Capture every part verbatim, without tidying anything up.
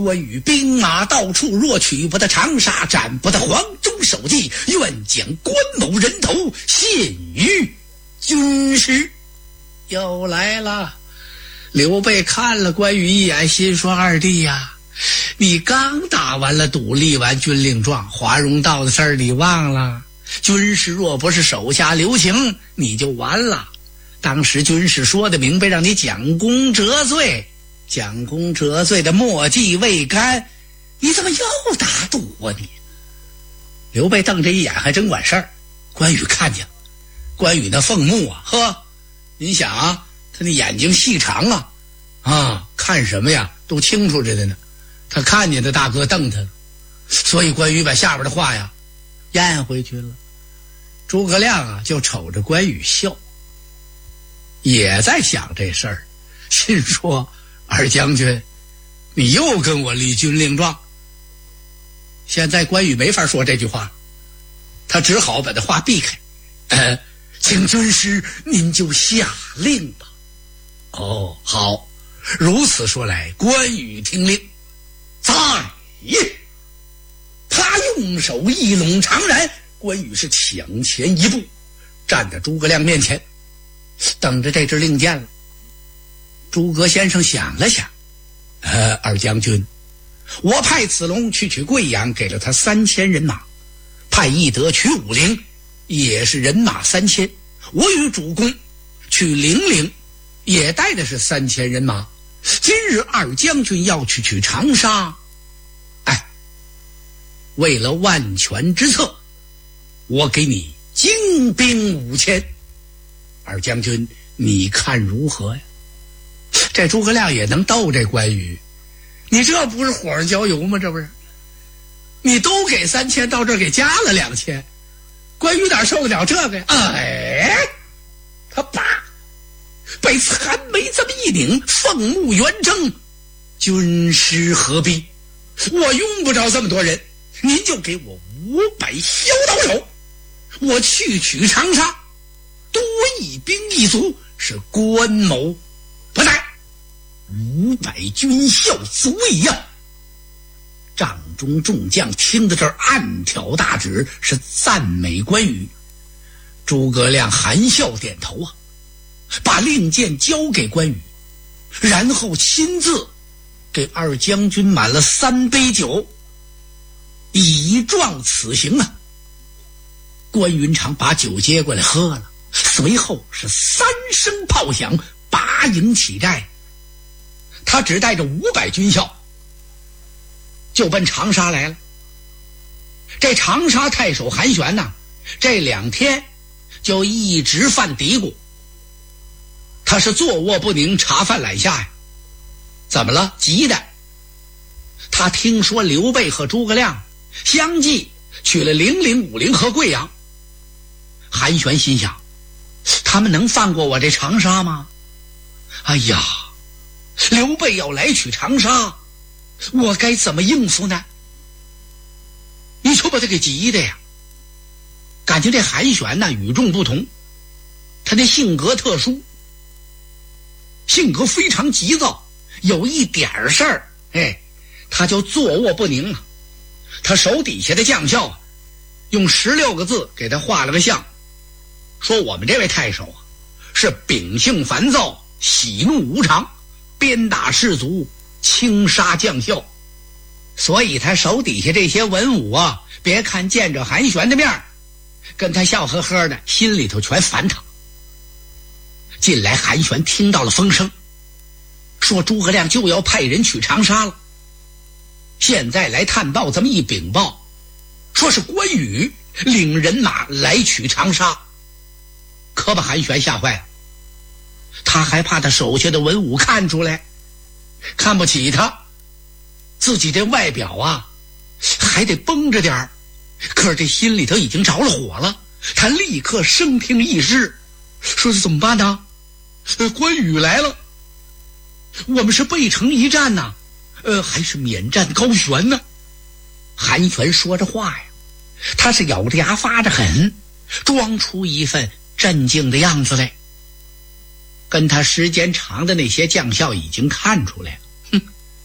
关羽兵马到处，若取不得长沙，斩不得黄忠首级，愿将关某人头献于军师。又来了。刘备看了关羽一眼，心说二弟呀，你刚打完了赌，立完军令状，华容道的事儿你忘了？军师若不是手下留情，你就完了。当时军师说的明白，让你蒋公折罪，蒋公折罪的墨迹未干，你怎么又打赌啊你？刘备瞪这一眼还真管事儿。关羽看见了，关羽那凤目啊，呵，您想啊，他那眼睛细长啊，啊，看什么呀都清楚着的呢。他看见他大哥瞪他了，所以关羽把下边的话呀咽回去了。诸葛亮啊就瞅着关羽笑，也在想这事儿，心说二将军，你又跟我立军令状。现在关羽没法说这句话，他只好把这话避开。呃，请军师您就下令吧。哦，好，如此说来，关羽听令。在也，他用手一拢长髯，关羽是抢前一步，站在诸葛亮面前，等着这支令箭了。诸葛先生想了想，呃，二将军，我派子龙去取贵阳，给了他三千人马，派翼德取武陵，也是人马三千。我与主公去零陵，也带的是三千人马。今日二将军要去取长沙，哎，为了万全之策，我给你精兵五千，二将军你看如何呀？这诸葛亮也能斗这关羽，你这不是火上浇油吗？这不是，你都给三千，到这儿给加了两千，关羽哪受得了这个呀？哎，他爸被残眉这么一拧，凤目圆睁，军师何必？我用不着这么多人，您就给我五百削刀手，我去取长沙，多一兵一卒，是关某不在。五百军校足矣呀！帐中众将听到这儿暗挑大指，是赞美关羽。诸葛亮含笑点头啊，把令箭交给关羽，然后亲自给二将军满了三杯酒，以壮此行啊。关云长把酒接过来喝了，随后是三声炮响，拔营起寨。他只带着五百军校就奔长沙来了。这长沙太守韩玄呐，这两天就一直犯嘀咕，他是坐卧不宁，茶饭懒下呀。怎么了？急的。他听说刘备和诸葛亮相继取了零陵、武陵和贵阳。韩玄心想，他们能放过我这长沙吗？哎呀，刘备要来取长沙，我该怎么应付呢？你说把他给急的呀。感情这韩玄呢与众不同，他的性格特殊，性格非常急躁，有一点事儿，哎，他就坐卧不宁啊。他手底下的将校啊，用十六个字给他画了个像，说我们这位太守啊，是秉性烦躁，喜怒无常，鞭打士卒，轻杀将校。所以他手底下这些文武啊，别看见着韩玄的面，跟他笑呵呵的，心里头全烦他。近来韩玄听到了风声，说诸葛亮就要派人取长沙了。现在来探报，这么一禀报，说是关羽领人马来取长沙，可把韩玄吓坏了。他还怕他手下的文武看出来，看不起他，自己这外表啊还得绷着点儿，可是这心里头已经着了火了。他立刻声听议事，说是怎么办呢？呃，关羽来了，我们是背城一战呐，呃，还是免战高悬呢？韩玄说着话呀，他是咬着牙发着狠，装出一份镇静的样子来。跟他时间长的那些将校已经看出来了，哼，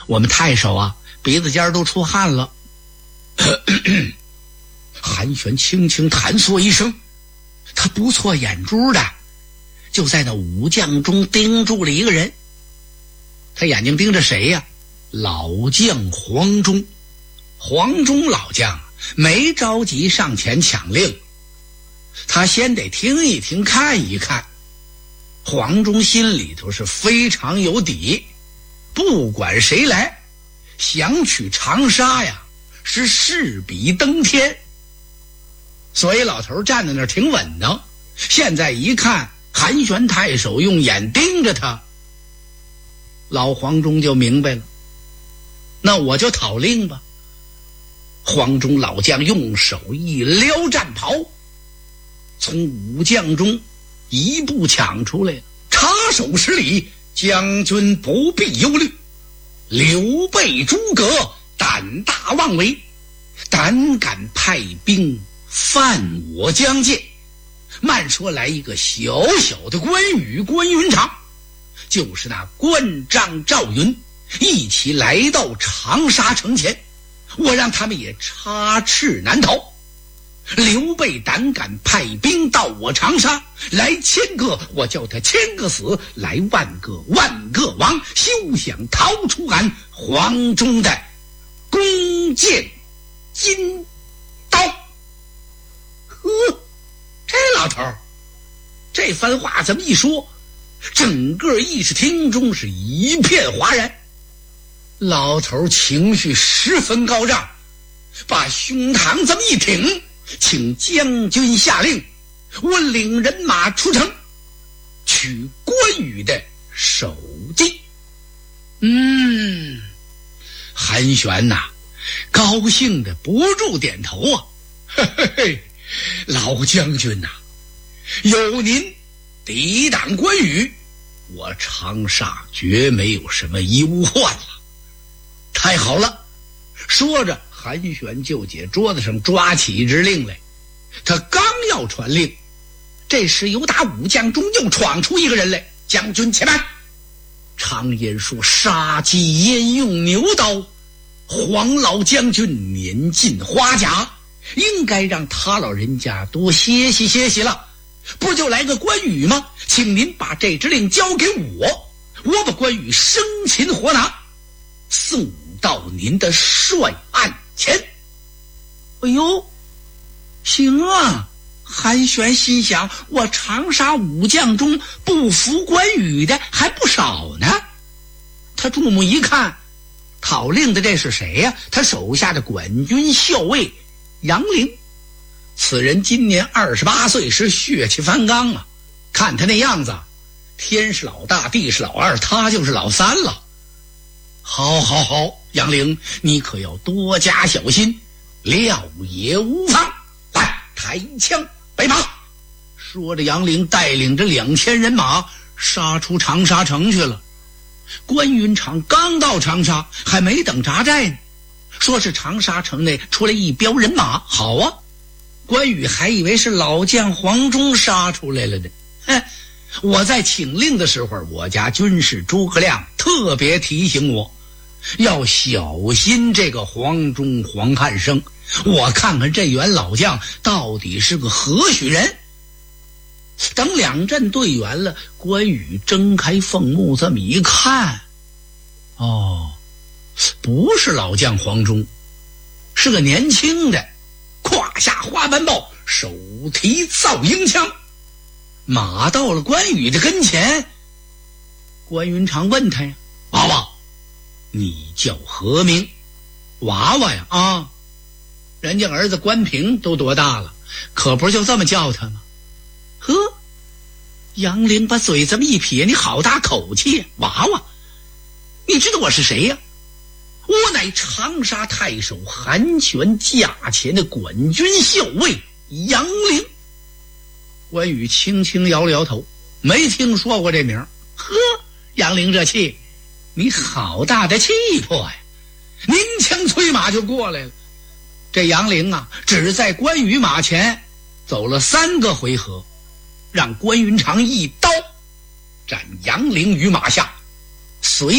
我们太守啊鼻子尖都出汗了。韩玄轻轻弹嗦一声，他不错眼珠的就在那武将中盯住了一个人。他眼睛盯着谁呀？老将黄忠。黄忠老将没着急上前抢令，他先得听一听看一看。黄忠心里头是非常有底，不管谁来想取长沙呀是势比登天。所以老头站在那儿挺稳当，现在一看韩玄太守用眼盯着他，老黄忠就明白了，那我就讨令吧。黄忠老将用手一撩战袍，从武将中一步抢出来了，插手施礼，将军不必忧虑，刘备诸葛胆大妄为，胆敢派兵犯我疆界。慢说来一个小小的关羽关云长，就是那关张赵云一起来到长沙城前，我让他们也插翅难逃。刘备胆敢派兵到我长沙，来千个我叫他千个死，来万个万个亡，休想逃出俺黄忠的弓箭金刀。呵，这老头这番话这么一说，整个议事厅中是一片哗然。老头情绪十分高涨，把胸膛这么一挺，请将军下令，我领人马出城取关羽的首级。嗯，韩玄呐、啊、高兴的不住点头啊。嘿嘿嘿，老将军呐、啊，有您抵挡关羽，我长沙绝没有什么忧患了。太好了！说着，韩玄就解桌子上抓起一支令来。他刚要传令，这时由打武将中又闯出一个人来。将军且慢！常言说杀鸡焉用牛刀，黄老将军年近花甲，应该让他老人家多歇息歇息了。不就来个关羽吗？请您把这支令交给我，我把关羽生擒活拿，送到您的帅案前。哎呦，行啊！韩玄心想，我长沙武将中不服关羽的还不少呢。他注目一看，讨令的这是谁呀、啊？他手下的管军校尉杨凌。此人今年二十八岁，是血气方刚啊！看他那样子，天是老大，地是老二，他就是老三了。好好好，杨凌，你可要多加小心，料也无妨。来，抬枪摆马。说着，杨凌带领着两千人马杀出长沙城去了。关云长刚到长沙，还没等扎寨呢，说是长沙城内出来一彪人马。好啊，关羽还以为是老将黄忠杀出来了呢。哼，我在请令的时候，我家军师诸葛亮特别提醒我，要小心这个黄忠黄汉升。我看看这员老将到底是个何许人。等两阵对圆了，关羽睁开凤目这么一看，哦，不是老将黄忠，是个年轻的，胯下花斑豹，手提造鹰枪。马到了关羽的跟前，关云长问他呀：“娃娃，你叫何名？”娃娃呀，啊，人家儿子关平都多大了，可不是就这么叫他吗？呵，杨凌把嘴这么一撇，你好大口气呀！娃娃，你知道我是谁呀？我乃长沙太守韩玄驾前的管军校尉杨凌。关羽轻轻摇了摇头，没听说过这名。呵，杨凌这气，你好大的气魄呀！您枪催马就过来了。这杨凌啊，只在关羽马前走了三个回合，让关云长一刀斩杨凌于马下，随后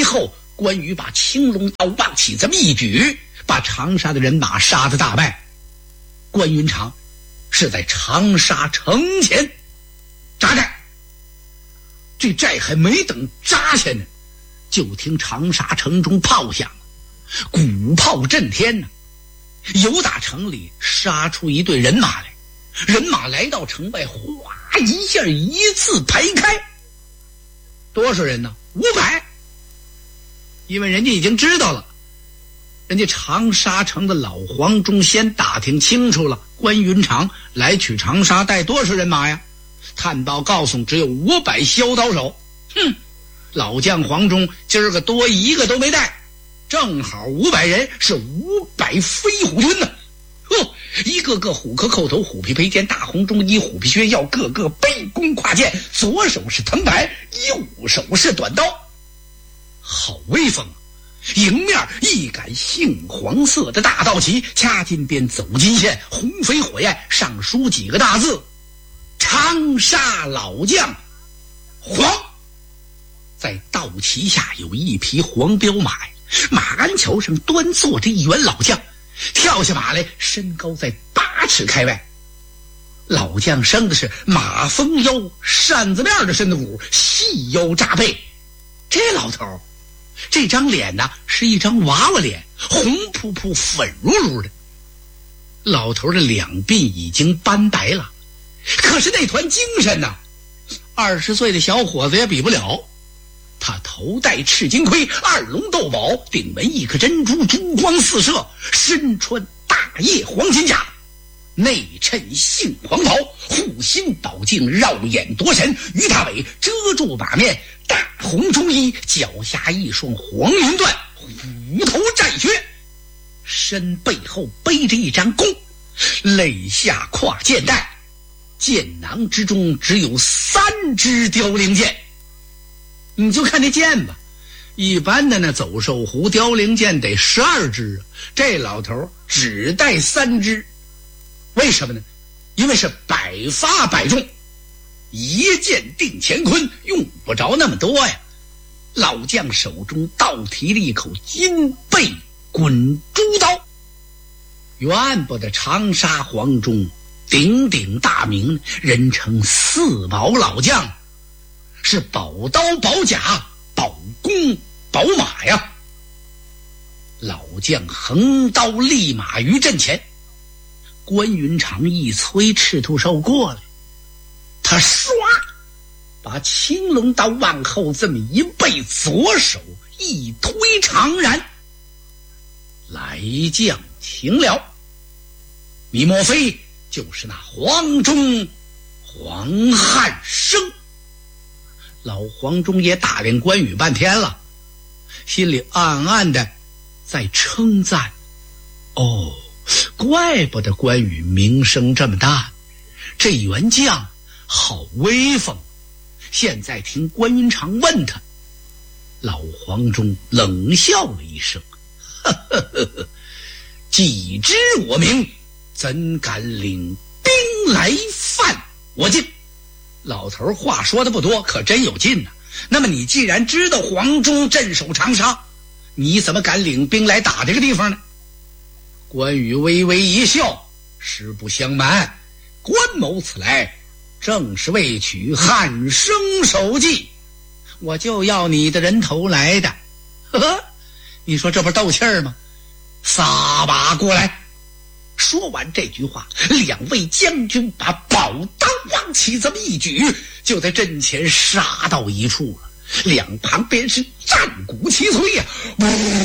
关羽把青龙刀往起这么一举，把长沙的人马杀得大败。关云长是在长沙城前扎寨，这寨还没等扎下呢，就听长沙城中炮响，鼓炮震天呢。由打城里杀出一队人马来，人马来到城外，哗一下一字排开。多少人呢？五百。因为人家已经知道了，人家长沙城的老黄忠先打听清楚了，关云长来取长沙带多少人马呀？探报告诉只有五百削刀手。哼，老将黄忠今儿个多一个都没带，正好五百人，是五百飞虎军呢。呵，一个个虎壳扣头，虎皮佩剑，大红中衣，虎皮靴腰，个个背弓跨剑，左手是藤牌，右手是短刀，好威风啊！迎面一杆杏黄色的大道旗，掐金边走金线，红飞火焰，上书几个大字：长沙老将黄。在道旗下有一匹黄骠马，马鞍桥上端坐着一员老将，跳下马来，身高在八尺开外。老将生的是马蜂腰扇子面的身子骨，细腰扎背。这老头这张脸呢，是一张娃娃脸，红扑扑粉噜噜的。老头的两鬓已经斑白了，可是那团精神呢，二十岁的小伙子也比不了。他头戴赤金盔，二龙斗宝，顶门一颗珍珠，珠光四射，身穿大叶黄金甲，内衬杏黄袍，护心宝镜绕眼夺神，鱼大尾遮住马面，大红中衣，脚下一双黄云缎，虎头战靴，身背后背着一张弓，肋下挎箭袋，箭囊之中只有三支凋零箭。你就看这箭吧，一般的那走兽弧凋零箭得十二支，这老头只带三支。为什么呢？因为是百发百中，一箭定乾坤，用不着那么多呀。老将手中倒提了一口金背滚珠刀，原不得长沙黄忠鼎鼎大名，人称四宝老将，是宝刀宝甲宝弓宝马呀。老将横刀立马于阵前，关云长一催赤兔兽过来，他唰把青龙刀往后这么一背，左手一推长髯，来将擒了。你莫非就是那黄忠黄汉升？老黄忠也打量关羽半天了，心里暗暗的在称赞，哦，怪不得关羽名声这么大，这员将好威风。现在听关云长问他，老黄忠冷笑了一声，呵呵呵呵，既知我名，怎敢领兵来犯我境？老头话说的不多，可真有劲啊。那么你既然知道黄忠镇守长沙，你怎么敢领兵来打这个地方呢？关羽微微一笑，实不相瞒，关某此来正是为取汉升首级，我就要你的人头来的。呵呵，你说这不斗气儿吗？撒把过来。说完这句话，两位将军把宝刀往起这么一举，就在阵前杀到一处了。两旁边是战鼓齐催呀、啊，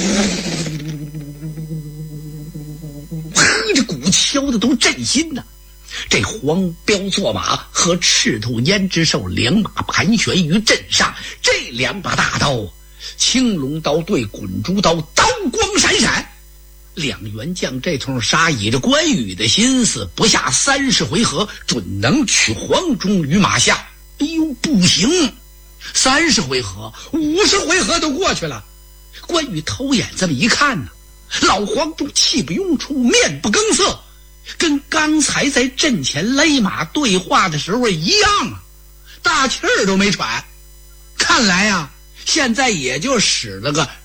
这鼓敲的都震心呐、啊。这黄骠坐马和赤兔胭脂兽两马盘旋于阵上，这两把大刀，青龙刀对滚珠刀，刀光闪闪。两员将这通杀，以着关羽的心思，不下三十回合准能取黄忠于马下。哎呦，不行，三十回合五十回合都过去了。关羽偷眼这么一看呢，老黄忠气不拥出，面不更色，跟刚才在阵前勒马对话的时候一样啊，大气儿都没喘。看来啊，现在也就使了个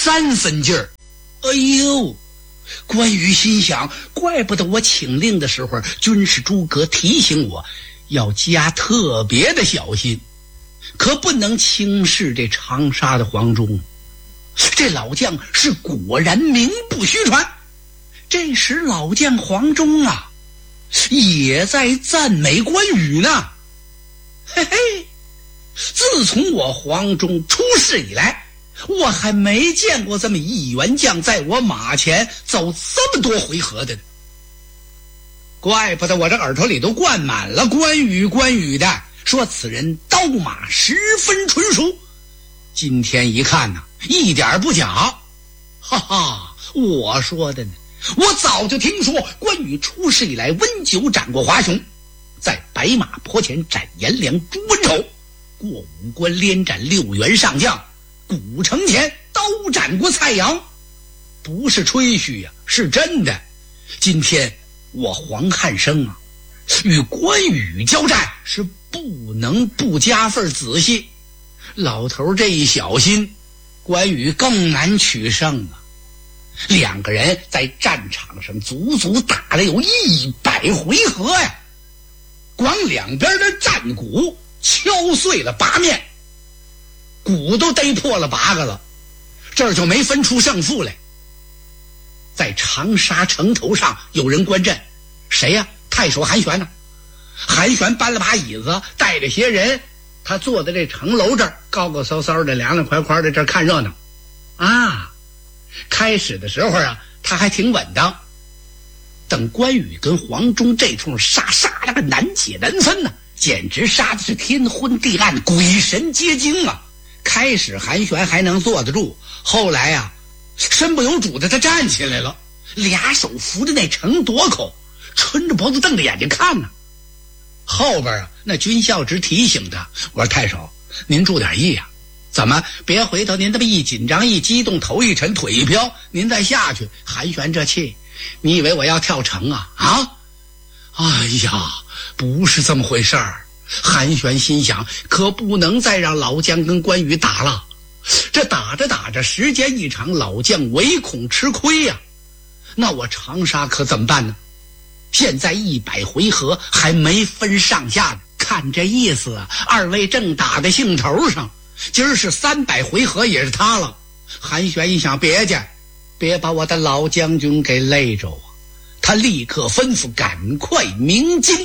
三分劲儿。哎呦，关羽心想，怪不得我请令的时候军师诸葛提醒我要加特别的小心，可不能轻视这长沙的黄忠。这老将是果然名不虚传。这时老将黄忠啊也在赞美关羽呢。嘿嘿，自从我黄忠出世以来，我还没见过这么一员将在我马前走这么多回合的呢。怪不得我这耳朵里都灌满了关羽关羽的，说此人刀马十分纯熟。今天一看呢，一点不假。哈哈，我说的呢，我早就听说关羽出世以来温酒斩过华雄，在白马坡前斩颜良诛文丑，过五关连斩六员上将，古城前刀斩过蔡阳。不是吹嘘呀、啊，是真的。今天我黄汉升啊与关羽交战，是不能不加份仔细。老头这一小心，关羽更难取胜啊。两个人在战场上足足打了有一百回合呀，光两边的战鼓敲碎了八面，鼓都逮破了八个了，这儿就没分出胜负来。在长沙城头上有人观阵，谁呀、啊？太守韩玄呢、啊？韩玄搬了把椅子，带着些人，他坐在这城楼这儿，高高骚骚的，凉凉快快的，这儿看热闹啊。开始的时候啊，他还挺稳当。等关羽跟黄忠这通杀杀了个难解难分呢、啊，简直杀的是天昏地暗，鬼神皆惊啊。开始韩玄还能坐得住，后来啊身不由主的他站起来了，俩手扶着那城垛口，抻着脖子瞪着眼睛看呢。后边啊那军校直提醒他，我说太守您注点意啊，怎么别回头您这么一紧张一激动，头一沉腿一飘，您再下去。韩玄这气，你以为我要跳城啊啊？哎呀，不是这么回事儿。韩玄心想，可不能再让老将跟关羽打了，这打着打着时间一长，老将唯恐吃亏呀、啊。那我长沙可怎么办呢？现在一百回合还没分上下呢，看这意思啊，二位正打在兴头上，今儿是三百回合也是他了。韩玄一想，别介，别把我的老将军给累着啊！他立刻吩咐赶快鸣金，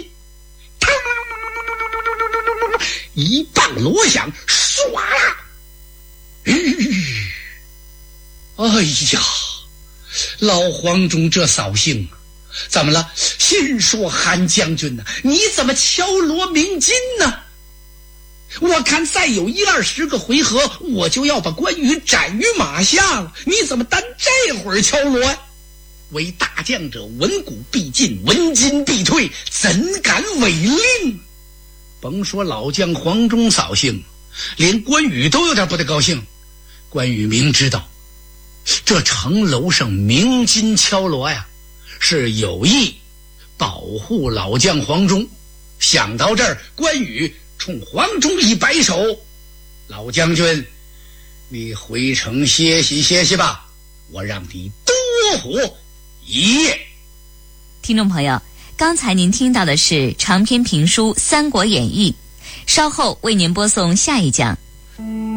一棒锣响，唰啦！哎呀，老黄忠这扫兴啊！怎么了？心说韩将军呢、啊？你怎么敲锣鸣金呢？我看再有一二十个回合，我就要把关羽斩于马下了。你怎么单这会儿敲锣呀？为大将者，闻鼓必进，闻金必退，怎敢违令？甭说老将黄忠扫兴，连关羽都有点不太高兴。关羽明知道这城楼上鸣金敲锣呀，是有意保护老将黄忠。想到这儿，关羽冲黄忠一摆手，老将军，你回城歇息歇息吧，我让你多活一夜。 听众朋友，刚才您听到的是长篇评书《三国演义》，稍后为您播送下一讲。